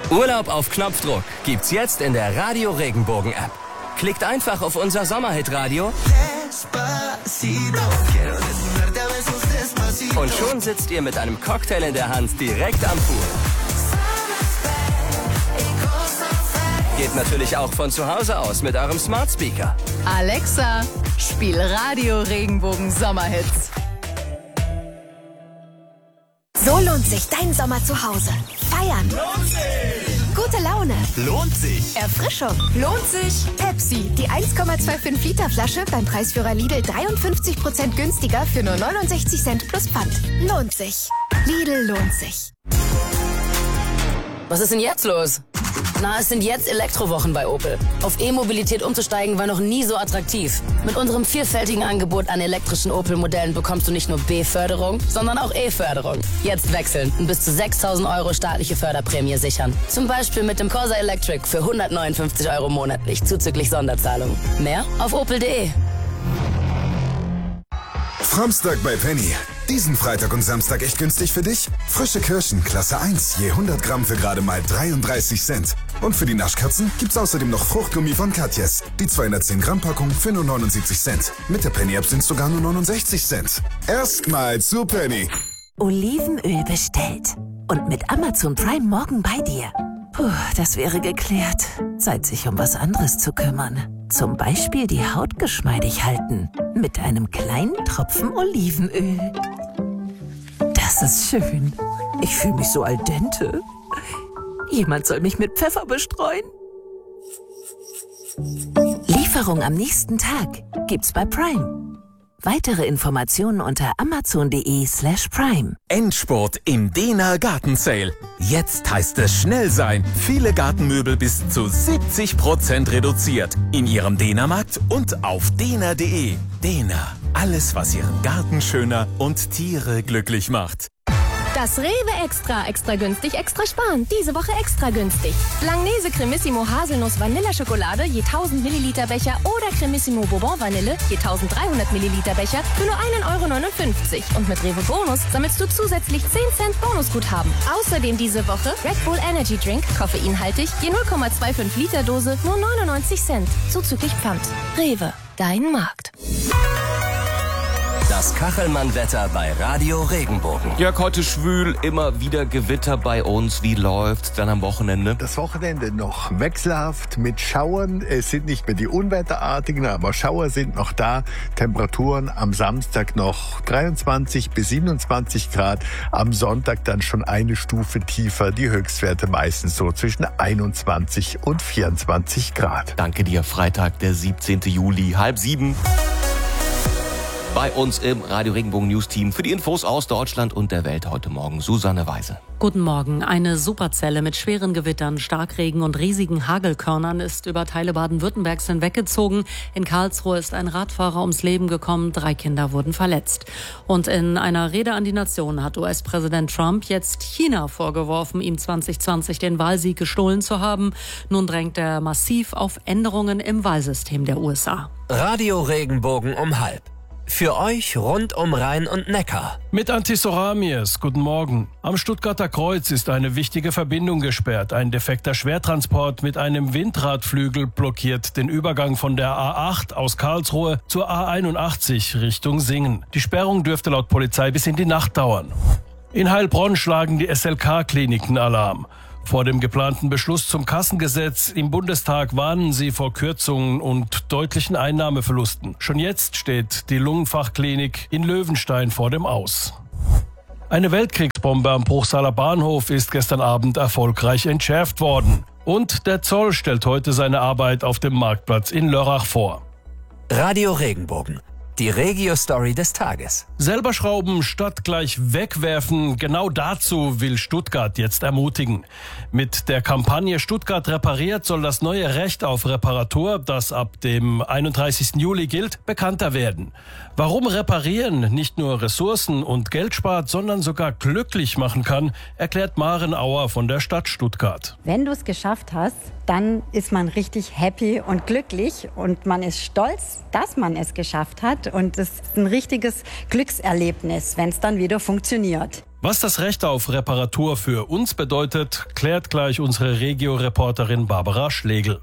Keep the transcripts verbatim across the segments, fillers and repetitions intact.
Urlaub auf Knopfdruck gibt's jetzt in der Radio Regenbogen App. Klickt einfach auf unser Sommerhit-Radio und schon sitzt ihr mit einem Cocktail in der Hand direkt am Pool. Geht natürlich auch von zu Hause aus mit eurem Smart Speaker. Alexa, spiel Radio Regenbogen Sommerhits. So lohnt sich dein Sommer zu Hause. Feiern. Lohnt sich! Gute Laune. Lohnt sich! Erfrischung. Lohnt sich. Pepsi, die eins Komma fünfundzwanzig Liter Flasche beim Preisführer Lidl dreiundfünfzig Prozent günstiger für nur neunundsechzig Cent plus Pfand. Lohnt sich. Lidl lohnt sich. Was ist denn jetzt los? Na, es sind jetzt Elektrowochen bei Opel. Auf E-Mobilität umzusteigen war noch nie so attraktiv. Mit unserem vielfältigen Angebot an elektrischen Opel-Modellen bekommst du nicht nur B-Förderung, sondern auch E-Förderung. Jetzt wechseln und bis zu sechstausend Euro staatliche Förderprämie sichern. Zum Beispiel mit dem Corsa Electric für hundertneunundfünfzig Euro monatlich zuzüglich Sonderzahlung. Mehr auf opel punkt de. Samstag bei Penny. Diesen Freitag und Samstag echt günstig für dich? Frische Kirschen, Klasse eins, je hundert Gramm für gerade mal dreiunddreißig Cent. Und für die Naschkatzen gibt's außerdem noch Fruchtgummi von Katjes. Die zweihundertzehn Gramm Packung für nur neunundsiebzig Cent. Mit der Penny-App sind's sogar nur neunundsechzig Cent. Erstmal zu Penny. Olivenöl bestellt. Und mit Amazon Prime morgen bei dir. Puh, das wäre geklärt. Zeit, sich um was anderes zu kümmern. Zum Beispiel die Haut geschmeidig halten. Mit einem kleinen Tropfen Olivenöl. Das ist schön. Ich fühle mich so al dente. Jemand soll mich mit Pfeffer bestreuen. Lieferung am nächsten Tag gibt's bei Prime. Weitere Informationen unter amazon.de slash prime. Endspurt im Dena Garten Sale. Jetzt heißt es schnell sein. Viele Gartenmöbel bis zu siebzig Prozent reduziert. In Ihrem Dena-Markt und auf dena punkt de. Dena. Alles, was Ihren Garten schöner und Tiere glücklich macht. Das Rewe Extra. Extra günstig, extra sparen. Diese Woche extra günstig. Langnese Cremissimo Haselnuss Vanilleschokolade je tausend Milliliter Becher oder Cremissimo Bourbon Vanille je dreizehnhundert Milliliter Becher für nur ein Euro neunundfünfzig. Und mit Rewe Bonus sammelst du zusätzlich zehn Cent Bonusguthaben. Außerdem diese Woche Red Bull Energy Drink, koffeinhaltig, je null Komma fünfundzwanzig Liter Dose, nur neunundneunzig Cent. Zuzüglich Pfand. Rewe, dein Markt. Das Kachelmann-Wetter bei Radio Regenbogen. Jörg, heute schwül, immer wieder Gewitter bei uns. Wie läuft's dann am Wochenende? Das Wochenende noch wechselhaft mit Schauern. Es sind nicht mehr die unwetterartigen, aber Schauer sind noch da. Temperaturen am Samstag noch dreiundzwanzig bis siebenundzwanzig Grad. Am Sonntag dann schon eine Stufe tiefer. Die Höchstwerte meistens so zwischen einundzwanzig und vierundzwanzig Grad. Danke dir. Freitag, der siebzehnten Juli, halb sieben. Bei uns im Radio Regenbogen News Team für die Infos aus Deutschland und der Welt heute Morgen Susanne Weise. Guten Morgen. Eine Superzelle mit schweren Gewittern, Starkregen und riesigen Hagelkörnern ist über Teile Baden-Württembergs hinweggezogen. In Karlsruhe ist ein Radfahrer ums Leben gekommen, drei Kinder wurden verletzt. Und in einer Rede an die Nation hat U S-Präsident Trump jetzt China vorgeworfen, ihm zwanzig zwanzig den Wahlsieg gestohlen zu haben. Nun drängt er massiv auf Änderungen im Wahlsystem der U S A. Radio Regenbogen um halb. Für euch rund um Rhein und Neckar. Mit Antisoramies, guten Morgen. Am Stuttgarter Kreuz ist eine wichtige Verbindung gesperrt. Ein defekter Schwertransport mit einem Windradflügel blockiert den Übergang von der A acht aus Karlsruhe zur A einundachtzig Richtung Singen. Die Sperrung dürfte laut Polizei bis in die Nacht dauern. In Heilbronn schlagen die S L K-Kliniken Alarm. Vor dem geplanten Beschluss zum Kassengesetz im Bundestag warnen sie vor Kürzungen und deutlichen Einnahmeverlusten. Schon jetzt steht die Lungenfachklinik in Löwenstein vor dem Aus. Eine Weltkriegsbombe am Bruchsaler Bahnhof ist gestern Abend erfolgreich entschärft worden. Und der Zoll stellt heute seine Arbeit auf dem Marktplatz in Lörrach vor. Radio Regenbogen. Die Regio-Story des Tages. Selber schrauben statt gleich wegwerfen, genau dazu will Stuttgart jetzt ermutigen. Mit der Kampagne Stuttgart repariert soll das neue Recht auf Reparatur, das ab dem einunddreißigsten Juli gilt, bekannter werden. Warum Reparieren nicht nur Ressourcen und Geld spart, sondern sogar glücklich machen kann, erklärt Maren Auer von der Stadt Stuttgart. Wenn du es geschafft hast, dann ist man richtig happy und glücklich und man ist stolz, dass man es geschafft hat. Und es ist ein richtiges Glückserlebnis, wenn es dann wieder funktioniert. Was das Recht auf Reparatur für uns bedeutet, klärt gleich unsere Regio-Reporterin Barbara Schlegel.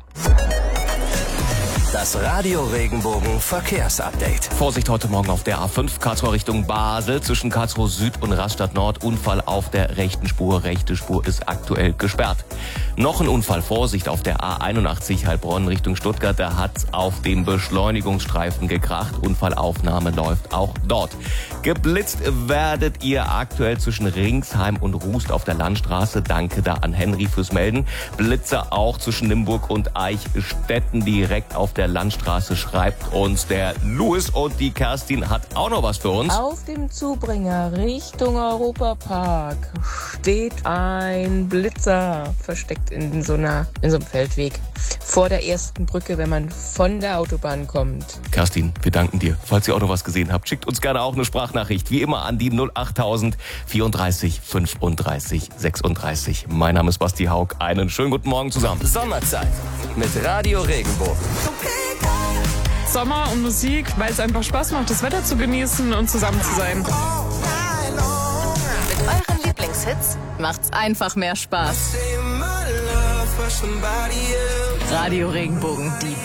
Das Radio Regenbogen Verkehrsupdate. Vorsicht heute Morgen auf der A fünf, Karlsruhe Richtung Basel. Zwischen Karlsruhe Süd und Rastatt Nord. Unfall auf der rechten Spur. Rechte Spur ist aktuell gesperrt. Noch ein Unfall. Vorsicht auf der A einundachtzig, Heilbronn Richtung Stuttgart. Da hat's auf dem Beschleunigungsstreifen gekracht. Unfallaufnahme läuft auch dort. Geblitzt werdet ihr aktuell zwischen Ringsheim und Rust auf der Landstraße. Danke da an Henry fürs Melden. Blitzer auch zwischen Limburg und Eichstätten direkt auf der Landstraße, schreibt uns der Louis, und die Kerstin hat auch noch was für uns. Auf dem Zubringer Richtung Europapark steht ein Blitzer versteckt in so einer, in so einem Feldweg vor der ersten Brücke, wenn man von der Autobahn kommt. Kerstin, wir danken dir. Falls ihr auch noch was gesehen habt, schickt uns gerne auch eine Sprachnachricht. Wie immer an die null achttausend vierunddreißig fünfunddreißig sechsunddreißig. Mein Name ist Basti Haug. Einen schönen guten Morgen zusammen. Sommerzeit mit Radio Regenbogen. Sommer und Musik, weil es einfach Spaß macht, das Wetter zu genießen und zusammen zu sein. Mit euren Lieblingshits macht's einfach mehr Spaß. Radio Regenbogen, die